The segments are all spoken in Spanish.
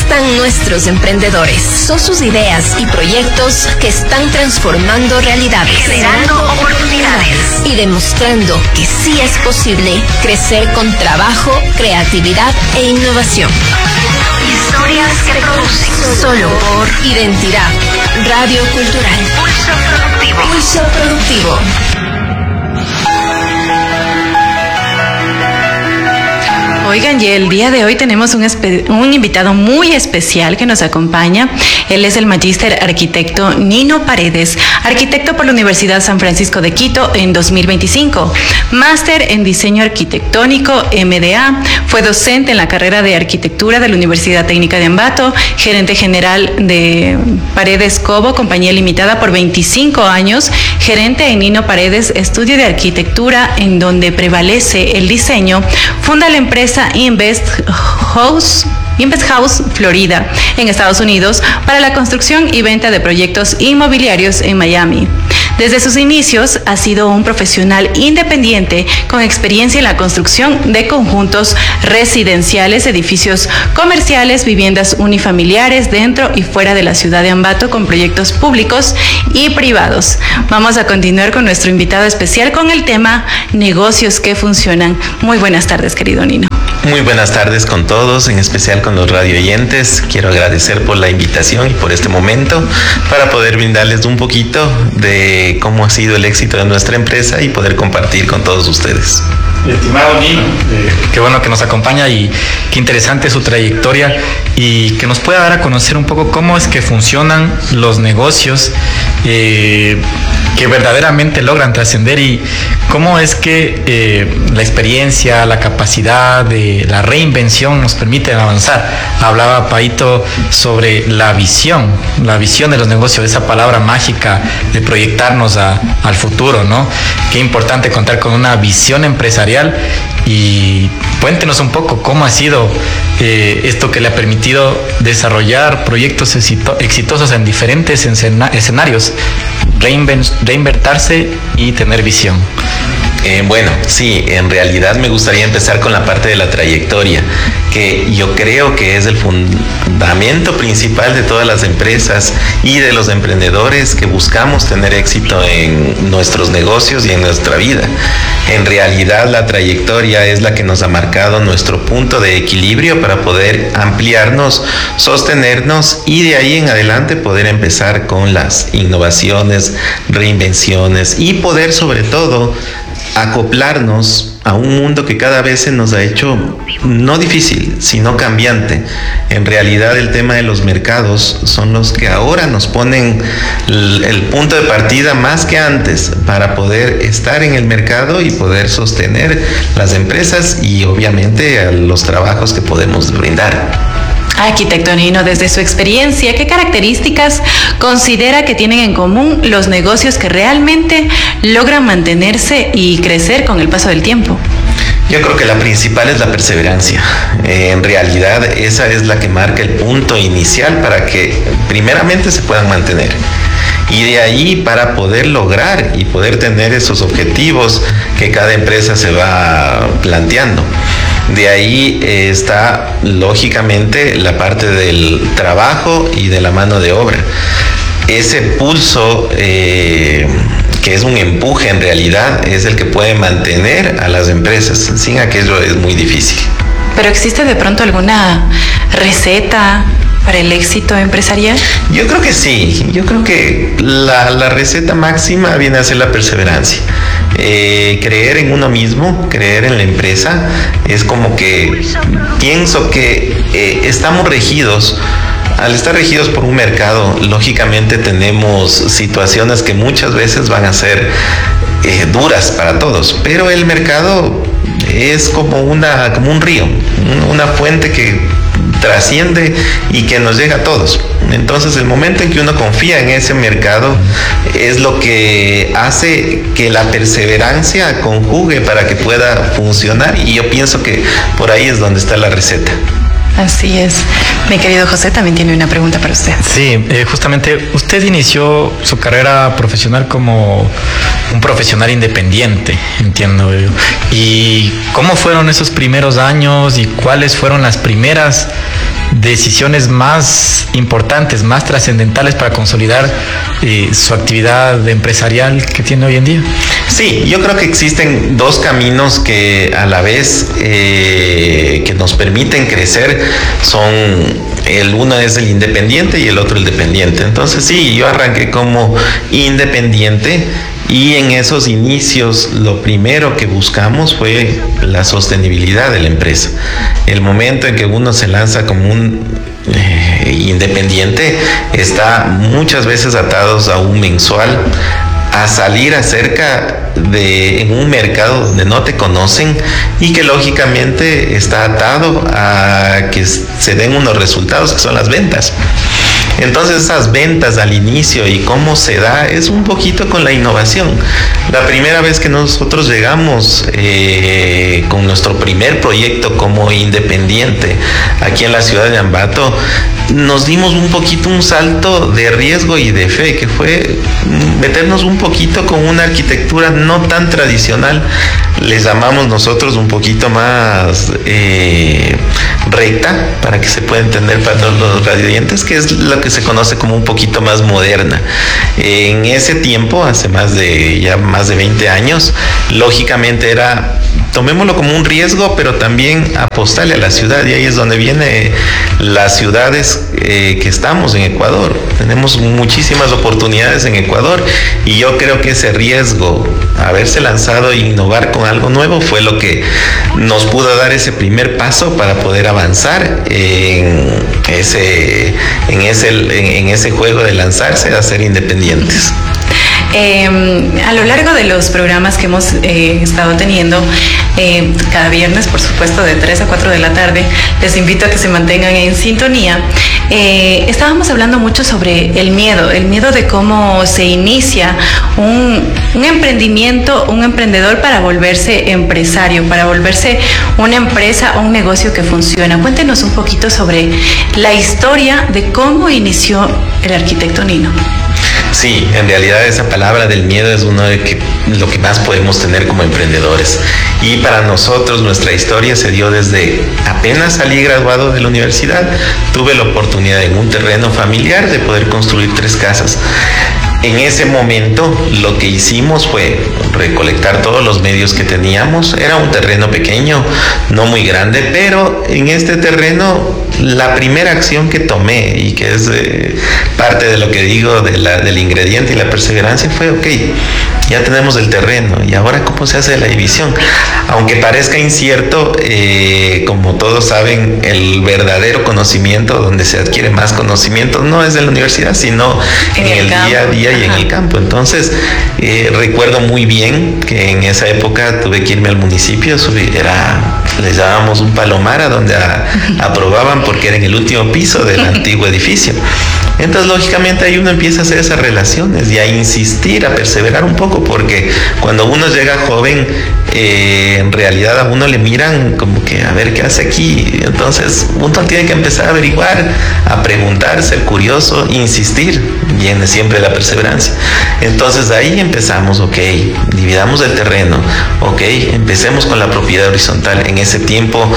están nuestros emprendedores. Son sus ideas y proyectos que están transformando realidades, generando oportunidades y demostrando que sí es posible crecer con trabajo, creatividad e innovación. Historias que producen. Solo por Identidad Radio Cultural. Pulso Productivo. Pulso Productivo. Oigan, y el día de hoy tenemos un invitado muy especial que nos acompaña. Él es el magíster arquitecto Nino Paredes, arquitecto por la Universidad San Francisco de Quito en 2025, máster en diseño arquitectónico MDA, fue docente en la carrera de arquitectura de la Universidad Técnica de Ambato, gerente general de Paredes Cobo, compañía limitada por 25 años, gerente en Nino Paredes, estudio de arquitectura en donde prevalece el diseño, funda la empresa Invest House Florida, en Estados Unidos, para la construcción y venta de proyectos inmobiliarios en Miami. Desde sus inicios ha sido un profesional independiente con experiencia en la construcción de conjuntos residenciales, edificios comerciales, viviendas unifamiliares dentro y fuera de la ciudad de Ambato con proyectos públicos y privados. Vamos a continuar con nuestro invitado especial con el tema negocios que funcionan. Muy buenas tardes, querido Nino. Muy buenas tardes con todos, en especial con los radioyentes. Quiero agradecer por la invitación y por este momento para poder brindarles un poquito de cómo ha sido el éxito de nuestra empresa y poder compartir con todos ustedes. Estimado Nino, qué bueno que nos acompaña y qué interesante su trayectoria y que nos pueda dar a conocer un poco cómo es que funcionan los negocios que verdaderamente logran trascender y cómo es que la experiencia, la capacidad de la reinvención nos permite avanzar. Hablaba Paito sobre la visión de los negocios, esa palabra mágica de proyectarnos al futuro, ¿no? Qué importante contar con una visión empresarial y cuéntenos un poco cómo ha sido esto que le ha permitido desarrollar proyectos exitosos en diferentes escenarios, reinventarse y tener visión. Bueno, sí, en realidad me gustaría empezar con la parte de la trayectoria, que yo creo que es el fundamento principal de todas las empresas y de los emprendedores que buscamos tener éxito en nuestros negocios y en nuestra vida. En realidad la trayectoria es la que nos ha marcado nuestro punto de equilibrio para poder ampliarnos, sostenernos y de ahí en adelante poder empezar con las innovaciones, reinvenciones y poder sobre todo acoplarnos a un mundo que cada vez se nos ha hecho no difícil, sino cambiante. En realidad el tema de los mercados son los que ahora nos ponen el punto de partida más que antes para poder estar en el mercado y poder sostener las empresas y obviamente los trabajos que podemos brindar. Arquitecto Nino, desde su experiencia, ¿qué características considera que tienen en común los negocios que realmente logran mantenerse y crecer con el paso del tiempo? Yo creo que la principal es la perseverancia. En realidad esa es la que marca el punto inicial para que primeramente se puedan mantener. Y de ahí para poder lograr y poder tener esos objetivos que cada empresa se va planteando. De ahí está lógicamente la parte del trabajo y de la mano de obra. Ese pulso que es un empuje en realidad es el que puede mantener a las empresas. Sin aquello es muy difícil. ¿Pero existe de pronto alguna receta para el éxito empresarial? Yo creo que sí. Yo creo que la receta máxima viene a ser la perseverancia. Creer en uno mismo, creer en la empresa, es como que pienso que estamos regidos. Al estar regidos por un mercado, lógicamente tenemos situaciones que muchas veces van a ser duras para todos, pero el mercado es como un río, una fuente que trasciende y que nos llega a todos. Entonces el momento en que uno confía en ese mercado es lo que hace que la perseverancia conjugue para que pueda funcionar, y yo pienso que por ahí es donde está la receta. Así es. Mi querido José también tiene una pregunta para usted. Sí, justamente usted inició su carrera profesional como un profesional independiente, entiendo yo. ¿Y cómo fueron esos primeros años y cuáles fueron las primeras decisiones más importantes, más trascendentales para consolidar su actividad empresarial que tiene hoy en día? Sí, yo creo que existen dos caminos que a la vez que nos permiten crecer son, el uno es el independiente y el otro el dependiente. Entonces sí, yo arranqué como independiente y en esos inicios lo primero que buscamos fue la sostenibilidad de la empresa. El momento en que uno se lanza como un independiente está muchas veces atados a un mensual, a salir acerca de en un mercado donde no te conocen y que lógicamente está atado a que se den unos resultados que son las ventas. Entonces esas ventas al inicio y cómo se da es un poquito con la innovación. La primera vez que nosotros llegamos con nuestro primer proyecto como independiente aquí en la ciudad de Ambato, nos dimos un poquito un salto de riesgo y de fe, que fue meternos un poquito con una arquitectura no tan tradicional, les llamamos nosotros un poquito más recta, para que se pueda entender para todos los radioyentes, que es lo que se conoce como un poquito más moderna. En ese tiempo, hace más de 20 años, lógicamente era, tomémoslo como un riesgo, pero también apostarle a la ciudad, y ahí es donde viene las ciudades que estamos en Ecuador. Tenemos muchísimas oportunidades en Ecuador y yo creo que ese riesgo, haberse lanzado e innovar con algo nuevo, fue lo que nos pudo dar ese primer paso para poder avanzar en ese juego de lanzarse a ser independientes. A lo largo de los programas que hemos estado teniendo, cada viernes, por supuesto, de 3 a 4 de la tarde, les invito a que se mantengan en sintonía. Estábamos hablando mucho sobre el miedo de cómo se inicia un emprendimiento, un emprendedor para volverse empresario, para volverse una empresa o un negocio que funciona. Cuéntenos un poquito sobre la historia de cómo inició el arquitecto Nino. Sí, en realidad esa palabra del miedo es uno de lo que más podemos tener como emprendedores. Y para nosotros nuestra historia se dio desde apenas salí graduado de la universidad, tuve la oportunidad en un terreno familiar de poder construir 3 casas. En ese momento lo que hicimos fue recolectar todos los medios que teníamos. Era un terreno pequeño, no muy grande, pero en este terreno la primera acción que tomé, y que es parte de lo que digo del ingrediente y la perseverancia, fue ok, ya tenemos el terreno y ahora cómo se hace la división. Aunque parezca incierto, como todos saben, el verdadero conocimiento, donde se adquiere más conocimiento, no es de la universidad, sino en el día a día y en el campo. Entonces recuerdo muy bien que en esa época tuve que irme al municipio, les llamábamos un palomar, a donde aprobaban porque era en el último piso del antiguo edificio. Entonces lógicamente ahí uno empieza a hacer esas relaciones y a insistir, a perseverar un poco, porque cuando uno llega joven, en realidad a uno le miran como que a ver qué hace aquí. Entonces uno tiene que empezar a averiguar, a preguntar, ser curioso, insistir. Viene siempre la perseverancia. Entonces ahí empezamos, ok, dividamos el terreno, ok, empecemos con la propiedad horizontal. En ese tiempo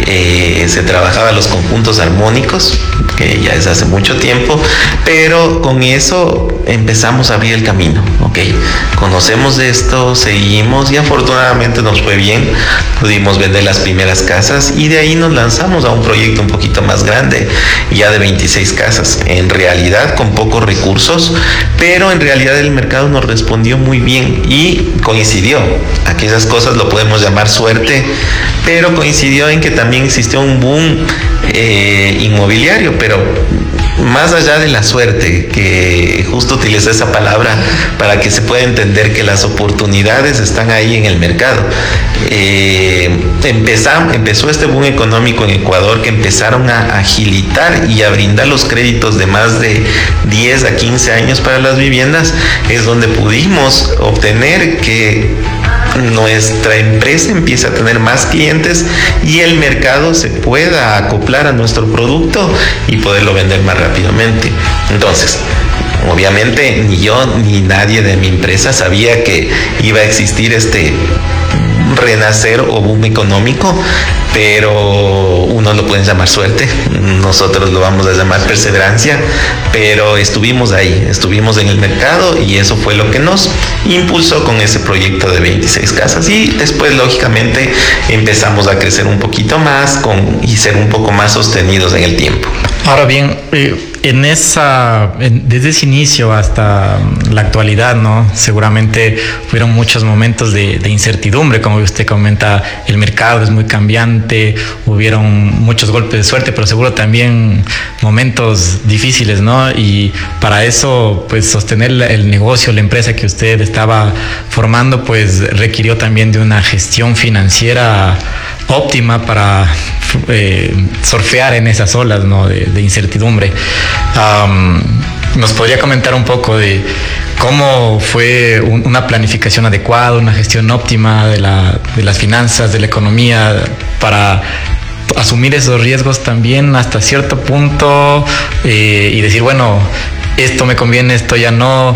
se trabajaban los conjuntos armónicos, que ya es hace mucho tiempo, pero con eso empezamos a abrir el camino, ok, conocemos de esto, seguimos y afortunadamente nos fue bien, pudimos vender las primeras casas y de ahí nos lanzamos a un proyecto un poquito más grande, ya de 26 casas, en realidad con pocos recursos, pero en realidad el mercado nos respondió muy bien y coincidió, aquellas cosas lo podemos llamar suerte, pero coincidió en que también existió un boom inmobiliario, pero más allá de la suerte, que justo utilicé esa palabra para que se pueda entender que las oportunidades están ahí en el mercado. Empezó este boom económico en Ecuador, que empezaron a agilitar y a brindar los créditos de más de 10 a 15 años para las viviendas. Es donde pudimos obtener que nuestra empresa empieza a tener más clientes y el mercado se pueda acoplar a nuestro producto y poderlo vender más rápidamente. Entonces, obviamente ni yo ni nadie de mi empresa sabía que iba a existir este renacer o boom económico, pero unos lo pueden llamar suerte, nosotros lo vamos a llamar perseverancia, pero estuvimos ahí, estuvimos en el mercado y eso fue lo que nos impulsó con ese proyecto de 26 casas y después lógicamente empezamos a crecer un poquito más y ser un poco más sostenidos en el tiempo. Ahora bien, desde ese inicio hasta la actualidad, ¿no? Seguramente fueron muchos momentos de incertidumbre, como usted comenta, el mercado es muy cambiante, hubieron muchos golpes de suerte, pero seguro también momentos difíciles, ¿no? Y para eso, pues sostener el negocio, la empresa que usted estaba formando, pues requirió también de una gestión financiera óptima para surfear en esas olas, ¿no? de incertidumbre. ¿Nos podría comentar un poco de cómo fue una planificación adecuada, una gestión óptima de las finanzas, de la economía, para asumir esos riesgos también hasta cierto punto y decir, bueno, esto me conviene, esto ya no?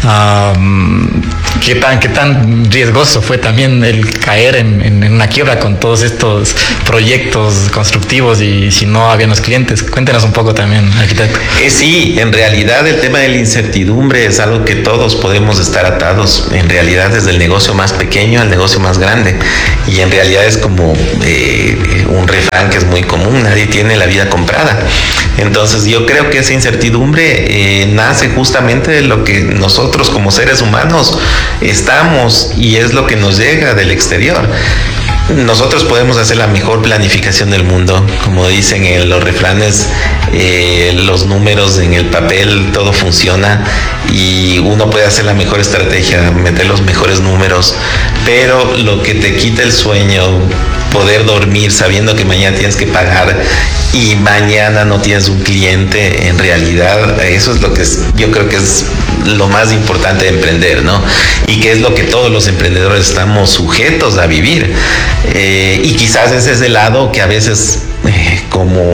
¿Qué tan riesgoso fue también el caer en una quiebra con todos estos proyectos constructivos y si no habían los clientes? Cuéntenos un poco también, arquitecto. Sí, en realidad el tema de la incertidumbre es algo que todos podemos estar atados, en realidad desde el negocio más pequeño al negocio más grande, y en realidad es como un refrán que es muy común: nadie tiene la vida comprada. Entonces yo creo que esa incertidumbre nace justamente de lo que nosotros como seres humanos estamos y es lo que nos llega del exterior. Nosotros podemos hacer la mejor planificación del mundo, como dicen en los refranes, los números en el papel, todo funciona y uno puede hacer la mejor estrategia, meter los mejores números, pero lo que te quita el sueño, poder dormir sabiendo que mañana tienes que pagar y mañana no tienes un cliente, en realidad eso es lo que yo creo que es lo más importante de emprender, ¿no? Y que es lo que todos los emprendedores estamos sujetos a vivir. Y quizás ese es el lado que a veces como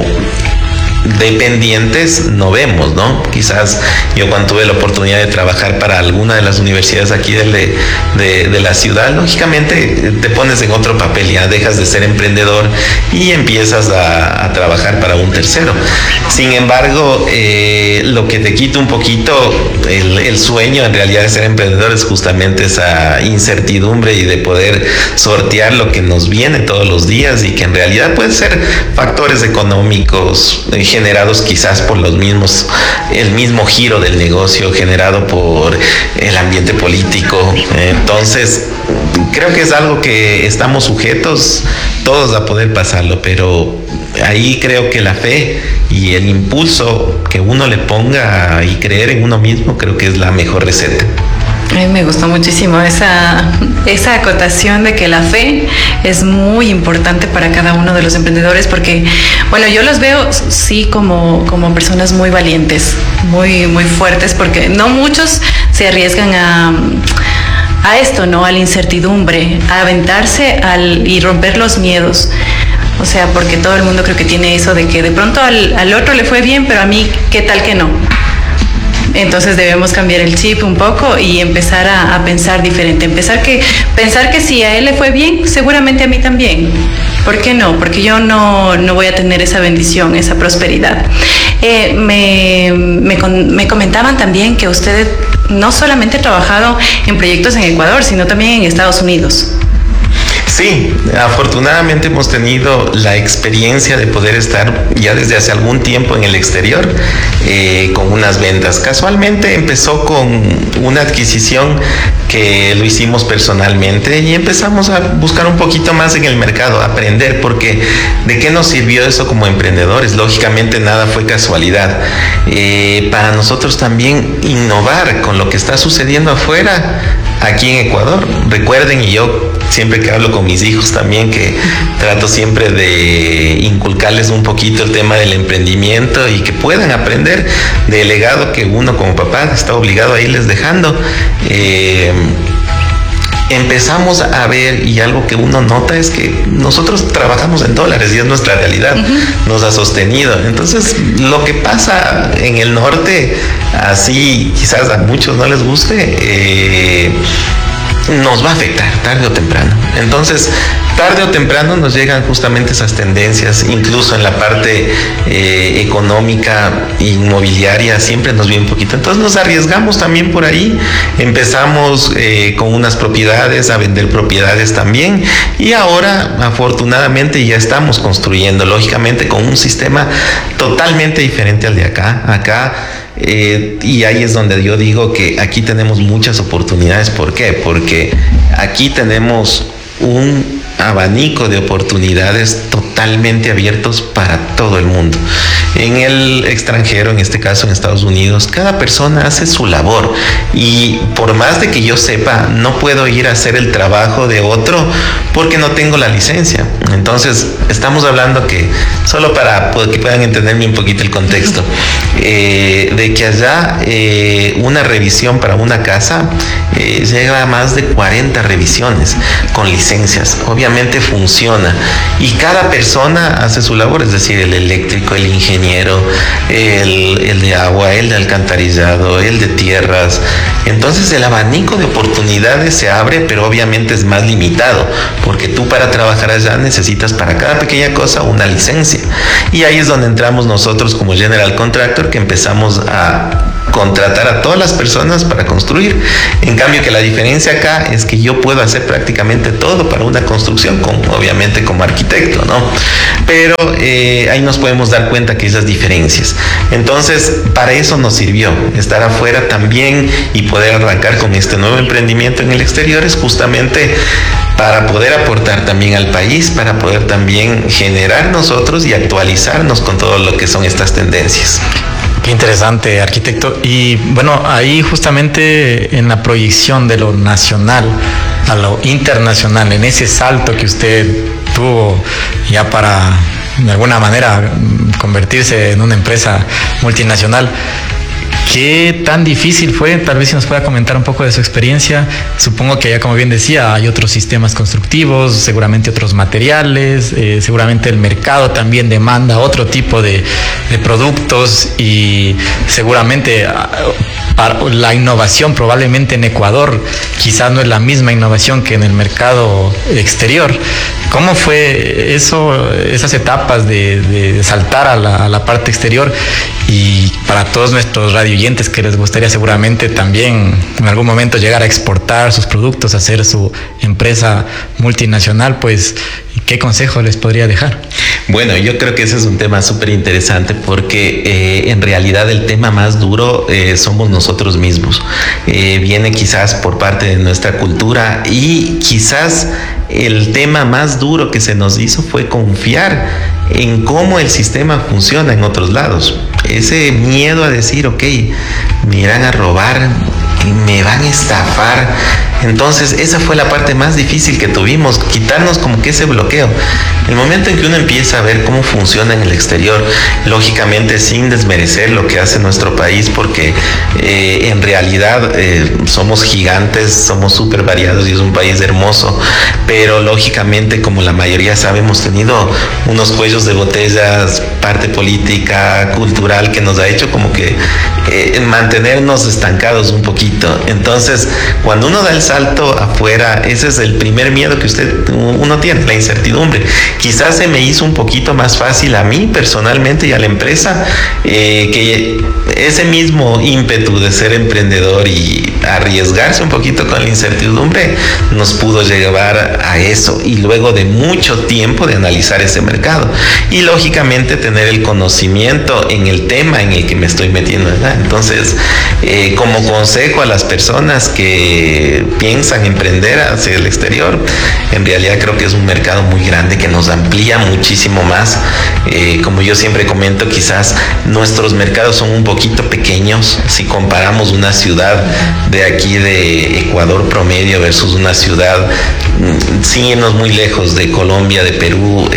dependientes no vemos, ¿no? Quizás yo cuando tuve la oportunidad de trabajar para alguna de las universidades aquí de la ciudad, lógicamente te pones en otro papel, ya dejas de ser emprendedor y empiezas a trabajar para un tercero. Sin embargo, lo que te quita un poquito el sueño en realidad de ser emprendedor es justamente esa incertidumbre y de poder sortear lo que nos viene todos los días y que en realidad pueden ser factores económicos generados quizás por el mismo giro del negocio, generado por el ambiente político. Entonces, creo que es algo que estamos sujetos todos a poder pasarlo, pero ahí creo que la fe y el impulso que uno le ponga y creer en uno mismo, creo que es la mejor receta. A mí me gustó muchísimo esa acotación de que la fe es muy importante para cada uno de los emprendedores, porque, bueno, yo los veo sí como personas muy valientes, muy, muy fuertes, porque no muchos se arriesgan a esto, ¿no? A la incertidumbre, a aventarse y romper los miedos. O sea, porque todo el mundo creo que tiene eso de que de pronto al otro le fue bien, pero a mí, ¿qué tal que no? Entonces debemos cambiar el chip un poco y empezar a pensar diferente. Pensar que si a él le fue bien, seguramente a mí también. ¿Por qué no? Porque yo no voy a tener esa bendición, esa prosperidad. Me comentaban también que usted no solamente ha trabajado en proyectos en Ecuador, sino también en Estados Unidos. Sí, afortunadamente hemos tenido la experiencia de poder estar ya desde hace algún tiempo en el exterior con unas ventas. Casualmente empezó con una adquisición que lo hicimos personalmente y empezamos a buscar un poquito más en el mercado, a aprender, porque ¿de qué nos sirvió eso como emprendedores? Lógicamente nada fue casualidad. Para nosotros también innovar con lo que está sucediendo afuera, aquí en Ecuador. Recuerden, y yo siempre que hablo con mis hijos también, que trato siempre de inculcarles un poquito el tema del emprendimiento y que puedan aprender del legado que uno como papá está obligado a irles dejando. Empezamos a ver, y algo que uno nota es que nosotros trabajamos en dólares y es nuestra realidad, nos ha sostenido. Entonces, lo que pasa en el norte, así quizás a muchos no les guste, nos va a afectar tarde o temprano. Entonces, tarde o temprano nos llegan justamente esas tendencias, incluso en la parte económica, inmobiliaria, siempre nos viene un poquito. Entonces nos arriesgamos también por ahí, empezamos con unas propiedades, a vender propiedades también, y ahora afortunadamente ya estamos construyendo, lógicamente con un sistema totalmente diferente al de acá. Y ahí es donde yo digo que aquí tenemos muchas oportunidades. ¿Por qué? Porque aquí tenemos un abanico de oportunidades totalmente abiertos para todo el mundo. En el extranjero, en este caso en Estados Unidos, cada persona hace su labor, y por más de que yo sepa, no puedo ir a hacer el trabajo de otro porque no tengo la licencia. Entonces, estamos hablando que, solo para que puedan entenderme un poquito el contexto, de que allá una revisión para una casa llega a más de 40 revisiones con licencias. Obviamente funciona, y cada persona hace su labor, es decir, el eléctrico, el ingeniero, el de agua, el de alcantarillado, el de tierras. Entonces el abanico de oportunidades se abre, pero obviamente es más limitado, porque tú para trabajar allá necesitas para cada pequeña cosa una licencia. Y ahí es donde entramos nosotros como General Contractor, que empezamos a contratar a todas las personas para construir. En cambio, que la diferencia acá es que yo puedo hacer prácticamente todo para una construcción, obviamente como arquitecto, ¿no? Pero ahí nos podemos dar cuenta que esas diferencias. Entonces, para eso nos sirvió estar afuera también y poder arrancar con este nuevo emprendimiento en el exterior, es justamente para poder aportar también al país, para poder también generar nosotros y actualizarnos con todo lo que son estas tendencias. Qué interesante, arquitecto. Y bueno, ahí justamente en la proyección de lo nacional a lo internacional, en ese salto que usted tuvo ya para, de alguna manera, convertirse en una empresa multinacional, ¿qué tan difícil fue? Tal vez si nos pueda comentar un poco de su experiencia. Supongo que ya, como bien decía, hay otros sistemas constructivos, seguramente otros materiales, seguramente el mercado también demanda otro tipo de productos, y seguramente la innovación probablemente en Ecuador quizás no es la misma innovación que en el mercado exterior. ¿Cómo fue eso, esas etapas de saltar a la parte exterior? Y para todos nuestros radioyentes que les gustaría seguramente también en algún momento llegar a exportar sus productos, hacer su empresa multinacional, pues, ¿qué consejo les podría dejar? Bueno, yo creo que ese es un tema súper interesante, porque en realidad el tema más duro somos nosotros mismos. Viene quizás por parte de nuestra cultura, y quizás el tema más duro que se nos hizo fue confiar en cómo el sistema funciona en otros lados. Ese miedo a decir, ok, me irán a robar, me van a estafar. Entonces esa fue la parte más difícil que tuvimos, quitarnos como que ese bloqueo. El momento en que uno empieza a ver cómo funciona en el exterior, lógicamente sin desmerecer lo que hace nuestro país, porque en realidad somos gigantes, somos súper variados y es un país hermoso, pero lógicamente, como la mayoría sabe, hemos tenido unos cuellos de botellas, parte política, cultural, que nos ha hecho como que mantenernos estancados un poquito. Entonces, cuando uno da el salto afuera, ese es el primer miedo que uno tiene, la incertidumbre. Quizás se me hizo un poquito más fácil a mí personalmente y a la empresa, que ese mismo ímpetu de ser emprendedor y arriesgarse un poquito con la incertidumbre nos pudo llevar a eso, y luego de mucho tiempo de analizar ese mercado y lógicamente tener el conocimiento en el tema en el que me estoy metiendo, ¿verdad? Entonces, como consejo a las personas que piensan emprender hacia el exterior, en realidad creo que es un mercado muy grande que nos amplía muchísimo más. Como yo siempre comento, quizás nuestros mercados son un poquito pequeños si comparamos una ciudad de aquí de Ecuador promedio versus una ciudad, sin irnos muy lejos, de Colombia, de Perú,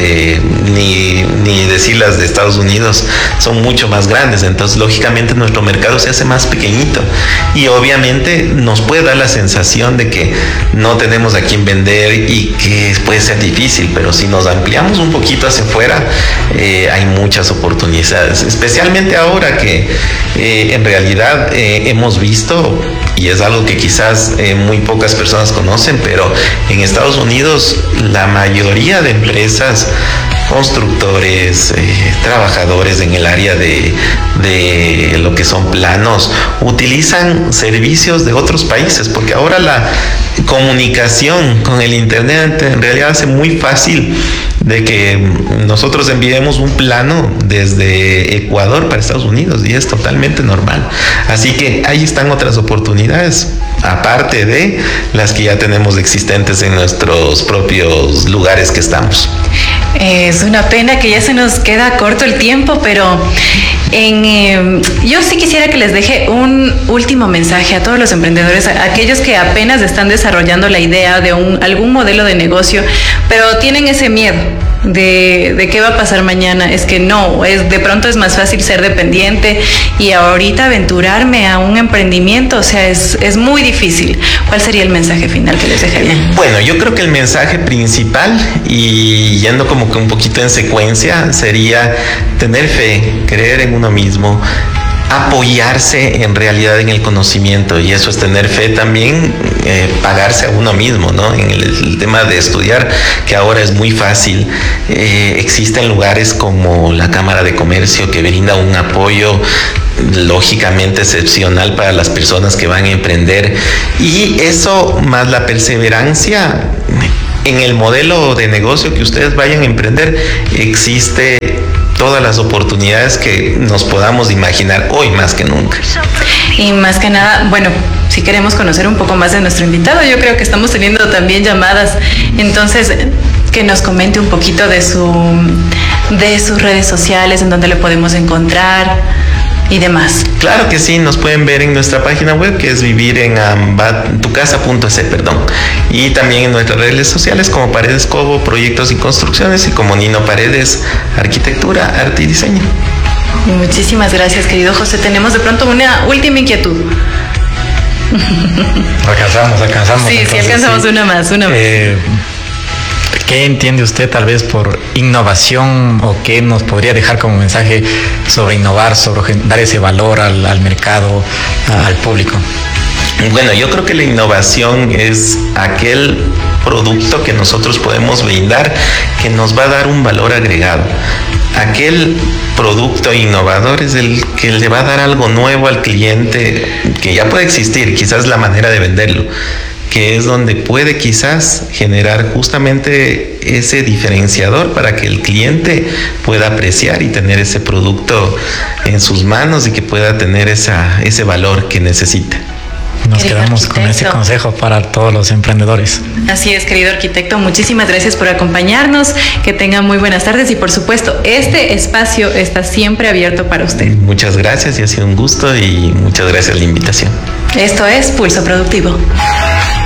ni decir las de Estados Unidos, son mucho más grandes. Entonces lógicamente nuestro mercado se hace más pequeñito, y obviamente nos puede dar la sensación sensación de que no tenemos a quién vender y que puede ser difícil, pero si nos ampliamos un poquito hacia afuera, hay muchas oportunidades, especialmente ahora que en realidad hemos visto, y es algo que quizás muy pocas personas conocen, pero en Estados Unidos la mayoría de empresas, constructores, trabajadores en el área de lo que son planos, utilizan servicios de otros países, porque ahora la comunicación con el internet en realidad hace muy fácil de que nosotros enviemos un plano desde Ecuador para Estados Unidos, y es totalmente normal. Así que ahí están otras oportunidades, aparte de las que ya tenemos existentes en nuestros propios lugares que estamos. Es una pena que ya se nos queda corto el tiempo, pero yo sí quisiera que les deje un último mensaje a todos los emprendedores, a aquellos que apenas están desarrollando la idea de algún modelo de negocio, pero tienen ese miedo de qué va a pasar mañana. Es que no, de pronto es más fácil ser dependiente, y ahorita aventurarme a un emprendimiento, o sea, es muy difícil. ¿Cuál sería el mensaje final que les dejaría? Bueno, yo creo que el mensaje principal, y yendo como que un poquito en secuencia, sería tener fe, creer en uno mismo, apoyarse en realidad en el conocimiento, y eso es tener fe también, pagarse a uno mismo, ¿no? En el tema de estudiar, que ahora es muy fácil, existen lugares como la Cámara de Comercio que brinda un apoyo lógicamente excepcional para las personas que van a emprender, y eso más la perseverancia en el modelo de negocio que ustedes vayan a emprender, existe todas las oportunidades que nos podamos imaginar hoy más que nunca. Y más que nada, bueno, si queremos conocer un poco más de nuestro invitado, yo creo que estamos teniendo también llamadas, entonces que nos comente un poquito de sus redes sociales, en donde le podemos encontrar y demás. Claro que sí, nos pueden ver en nuestra página web, que es vivirentucasa.es, y también en nuestras redes sociales como Paredes Cobo, Proyectos y Construcciones, y como Nino Paredes, Arquitectura, Arte y Diseño. Muchísimas gracias, querido José. Tenemos de pronto una última inquietud. Alcanzamos. Sí, entonces, sí, alcanzamos sí. Una más. ¿Qué entiende usted tal vez por innovación, o qué nos podría dejar como mensaje sobre innovar, sobre dar ese valor al mercado, al público? Bueno, yo creo que la innovación es aquel producto que nosotros podemos brindar que nos va a dar un valor agregado. Aquel producto innovador es el que le va a dar algo nuevo al cliente, que ya puede existir, quizás la manera de venderlo, que es donde puede quizás generar justamente ese diferenciador para que el cliente pueda apreciar y tener ese producto en sus manos, y que pueda tener ese valor que necesita. Nos quedamos con ese consejo para todos los emprendedores. Así es, querido arquitecto, muchísimas gracias por acompañarnos, que tengan muy buenas tardes, y por supuesto, este espacio está siempre abierto para usted. Muchas gracias, y ha sido un gusto, y muchas gracias por la invitación. Esto es Pulso Productivo.